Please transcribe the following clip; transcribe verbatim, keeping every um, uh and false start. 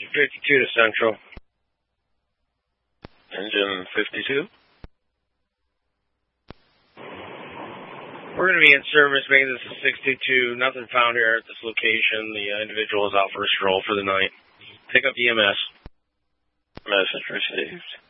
fifty-two to Central. Engine fifty-two. We're going to be in service, making this a sixty-two. Nothing found here at this location. The uh, individual is out for a stroll for the night. Pick up E M S. Message received.